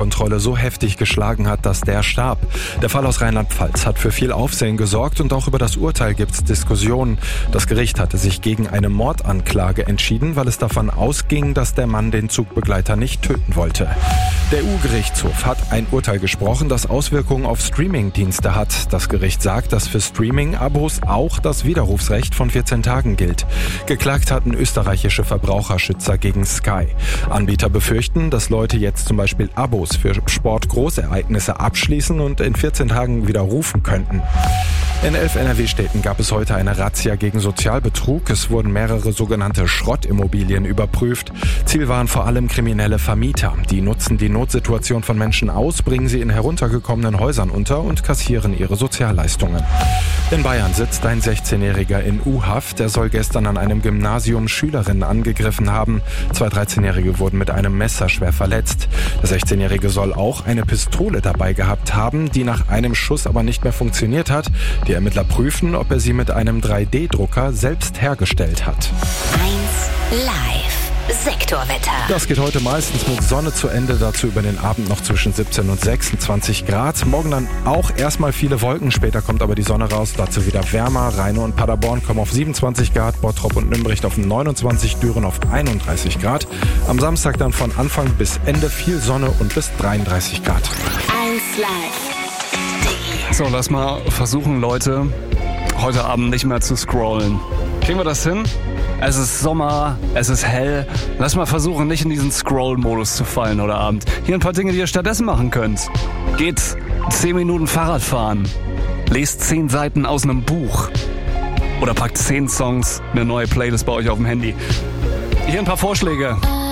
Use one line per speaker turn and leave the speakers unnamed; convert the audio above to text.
Polizeikontrolle so heftig geschlagen hat, dass der starb. Der Fall aus Rheinland-Pfalz hat für viel Aufsehen gesorgt und auch über das Urteil gibt es Diskussionen. Das Gericht hatte sich gegen eine Mordanklage entschieden, weil es davon ausging, dass der Mann den Zugbegleiter nicht töten wollte. Der EU-Gerichtshof hat ein Urteil gesprochen, das Auswirkungen auf Streaming-Dienste hat. Das Gericht sagt, dass für Streaming-Abos auch das Widerrufsrecht von 14 Tagen gilt. Geklagt hatten österreichische Verbraucherschützer gegen Sky. Anbieter befürchten, dass Leute jetzt zum Beispiel Abos für Sportgroßereignisse abschließen und in 14 Tagen widerrufen könnten. In 11 NRW-Städten gab es heute eine Razzia gegen Sozialbetrug. Es wurden mehrere sogenannte Schrottimmobilien überprüft. Ziel waren vor allem kriminelle Vermieter. Die nutzen die Notsituation von Menschen aus, bringen sie in heruntergekommenen Häusern unter und kassieren ihre Sozialleistungen. In Bayern sitzt ein 16-Jähriger in U-Haft. Er soll gestern an einem Gymnasium Schülerinnen angegriffen haben. 2 13-Jährige wurden mit einem Messer schwer verletzt. Der 16-Jährige soll auch eine Pistole dabei gehabt haben, die nach einem Schuss aber nicht mehr funktioniert hat. Die Ermittler prüfen, ob er sie mit einem 3D-Drucker selbst hergestellt hat.
1 Live Sektorwetter.
Das geht heute meistens mit Sonne zu Ende, dazu über den Abend noch zwischen 17 und 26 Grad. Morgen dann auch erstmal viele Wolken, später kommt aber die Sonne raus, dazu wieder wärmer. Rheine und Paderborn kommen auf 27 Grad, Bottrop und Nümbricht auf 29, Düren auf 31 Grad. Am Samstag dann von Anfang bis Ende viel Sonne und bis 33 Grad.
1 Live.
So, lass mal versuchen, Leute, heute Abend nicht mehr zu scrollen. Kriegen wir das hin? Es ist Sommer, es ist hell. Lass mal versuchen, nicht in diesen Scroll-Modus zu fallen heute Abend. Hier ein paar Dinge, die ihr stattdessen machen könnt. Geht 10 Minuten Fahrrad fahren. Lest 10 Seiten aus einem Buch. Oder packt 10 Songs, eine neue Playlist bei euch auf dem Handy. Hier ein paar Vorschläge.